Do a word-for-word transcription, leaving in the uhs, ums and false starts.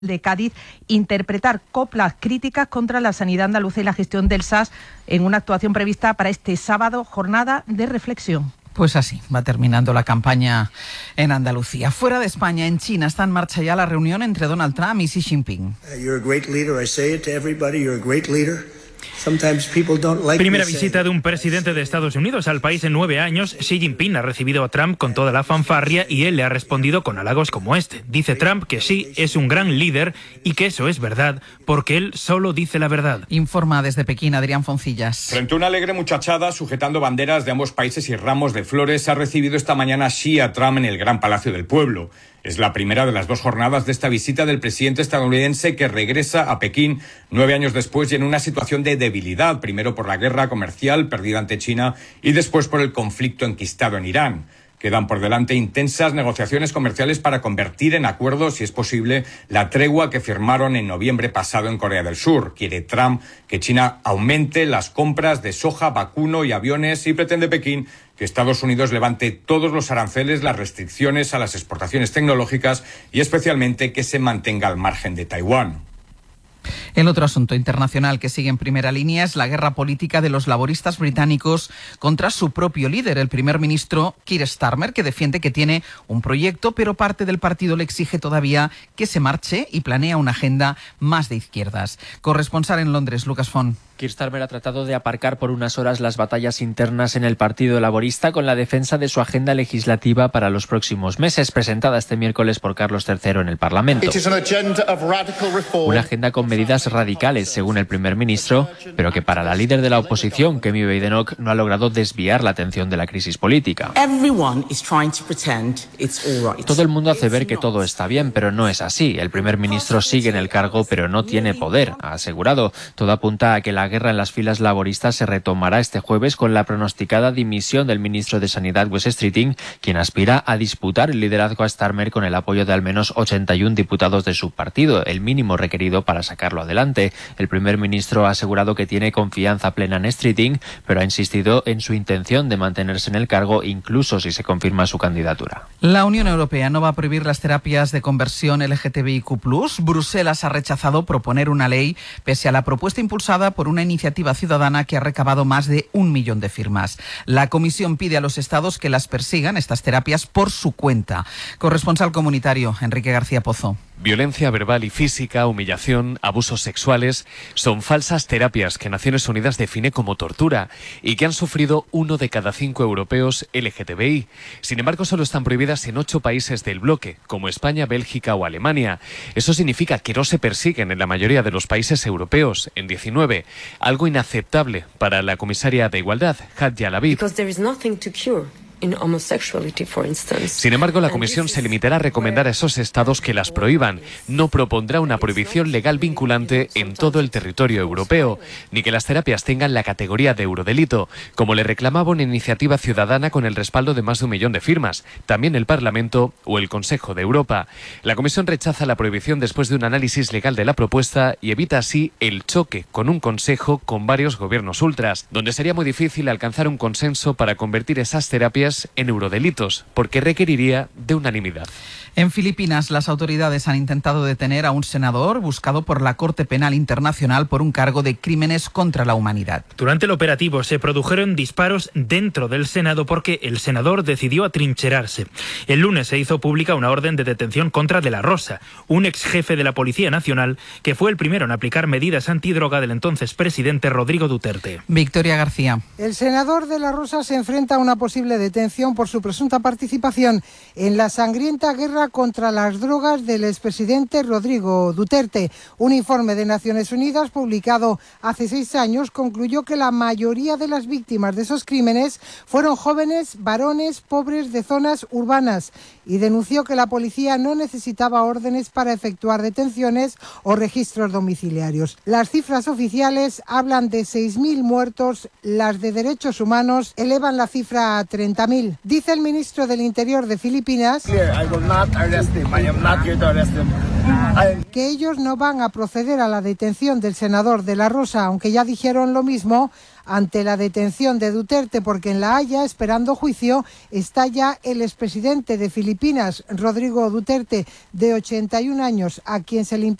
de Cádiz interpretar coplas críticas contra la sanidad andaluza y la gestión del S A S en una actuación prevista para este sábado, jornada de reflexión. Pues así va terminando la campaña en Andalucía. Fuera de España, en China, está en marcha ya la reunión entre Donald Trump y Xi Jinping. You're a great leader. I say it to everybody. You're a great leader. Primera visita de un presidente de Estados Unidos al país en nueve años. Xi Jinping ha recibido a Trump con toda la fanfarria y él le ha respondido con halagos como este. Dice Trump que Xi es un gran líder y que eso es verdad, porque él solo dice la verdad. Informa desde Pekín Adrián Foncillas. Frente a una alegre muchachada sujetando banderas de ambos países y ramos de flores, ha recibido esta mañana Xi a Trump en el Gran Palacio del Pueblo. Es la primera de las dos jornadas de esta visita del presidente estadounidense, que regresa a Pekín nueve años después y en una situación de debilidad, primero por la guerra comercial perdida ante China y después por el conflicto enquistado en Irán. Quedan por delante intensas negociaciones comerciales para convertir en acuerdo, si es posible, la tregua que firmaron en noviembre pasado en Corea del Sur. Quiere Trump que China aumente las compras de soja, vacuno y aviones, y pretende Pekín que Estados Unidos levante todos los aranceles, las restricciones a las exportaciones tecnológicas y especialmente que se mantenga al margen de Taiwán. El otro asunto internacional que sigue en primera línea es la guerra política de los laboristas británicos contra su propio líder, el primer ministro Keir Starmer, que defiende que tiene un proyecto, pero parte del partido le exige todavía que se marche y planea una agenda más de izquierdas. Corresponsal en Londres, Lucas Font. Keir Starmer ha tratado de aparcar por unas horas las batallas internas en el Partido Laborista con la defensa de su agenda legislativa para los próximos meses, presentada este miércoles por Carlos tercero en el Parlamento. Una agenda con medidas radicales, según el primer ministro, pero que para la líder de la oposición, Kemi Badenoch, no ha logrado desviar la atención de la crisis política. Todo el mundo hace ver que todo está bien, pero no es así. El primer ministro sigue en el cargo, pero no tiene poder, ha asegurado. Todo apunta a que la guerra en las filas laboristas se retomará este jueves con la pronosticada dimisión del ministro de Sanidad, Wes Streeting, quien aspira a disputar el liderazgo a Starmer con el apoyo de al menos ochenta y uno diputados de su partido, el mínimo requerido para sacarlo adelante. El primer ministro ha asegurado que tiene confianza plena en Streeting, pero ha insistido en su intención de mantenerse en el cargo incluso si se confirma su candidatura. La Unión Europea no va a prohibir las terapias de conversión L G T B I Q plus. Bruselas ha rechazado proponer una ley pese a la propuesta impulsada por una iniciativa ciudadana que ha recabado más de un millón de firmas. La Comisión pide a los estados que las persigan, estas terapias, por su cuenta. Corresponsal comunitario, Enrique García Pozo. Violencia verbal y física, humillación, abusos sexuales son falsas terapias que Naciones Unidas define como tortura y que han sufrido uno de cada cinco europeos L G T B I. Sin embargo, solo están prohibidas en ocho países del bloque, como España, Bélgica o Alemania. Eso significa que no se persiguen en la mayoría de los países europeos, en diecinueve, algo inaceptable para la comisaria de Igualdad, Hadja Lavid. Sin embargo, la Comisión se limitará a recomendar a esos estados que las prohíban. No propondrá una prohibición legal vinculante en todo el territorio europeo, ni que las terapias tengan la categoría de eurodelito, como le reclamaba una iniciativa ciudadana con el respaldo de más de un millón de firmas, también el Parlamento o el Consejo de Europa. La Comisión rechaza la prohibición después de un análisis legal de la propuesta y evita así el choque con un Consejo con varios gobiernos ultras, donde sería muy difícil alcanzar un consenso para convertir esas terapias en eurodelitos, porque requeriría de unanimidad. En Filipinas, las autoridades han intentado detener a un senador buscado por la Corte Penal Internacional por un cargo de crímenes contra la humanidad. Durante el operativo se produjeron disparos dentro del Senado porque el senador decidió atrincherarse. El lunes se hizo pública una orden de detención contra De la Rosa, un ex jefe de la Policía Nacional que fue el primero en aplicar medidas antidroga del entonces presidente Rodrigo Duterte. Victoria García. El senador De la Rosa se enfrenta a una posible detención por su presunta participación en la sangrienta guerra contra las drogas del expresidente Rodrigo Duterte. Un informe de Naciones Unidas publicado hace seis años concluyó que la mayoría de las víctimas de esos crímenes fueron jóvenes, varones, pobres de zonas urbanas, y denunció que la policía no necesitaba órdenes para efectuar detenciones o registros domiciliarios. Las cifras oficiales hablan de seis mil muertos, las de derechos humanos elevan la cifra a treinta mil. Dice el ministro del Interior de Filipinas: I will not arrest him. I am not here to arrest him. que ellos no van a proceder a la detención del senador de la Rosa, aunque ya dijeron lo mismo ante la detención de Duterte, porque en La Haya, esperando juicio, está ya el expresidente de Filipinas, Rodrigo Duterte, de ochenta y un años, a quien se le